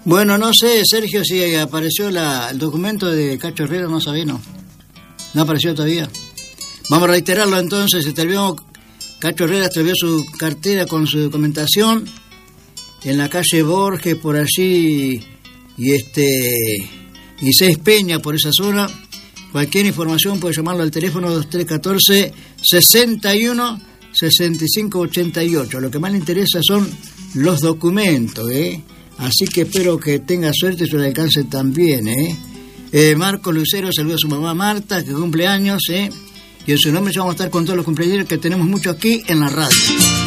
Bueno, no sé, Sergio, si apareció el documento de Cacho Herrera, no sabía, no apareció todavía. Vamos a reiterarlo entonces. Cacho Herrera extravió su cartera con su documentación en la calle Borges, por allí, y 6 Peña, por esa zona. Cualquier información puede llamarlo al teléfono 2314-61-6588. Lo que más le interesa son los documentos, Así que espero que tenga suerte y se le alcance también, Marco Lucero saluda a su mamá Marta, que cumple años, y en su nombre ya vamos a estar con todos los cumpleaños que tenemos mucho aquí en la radio.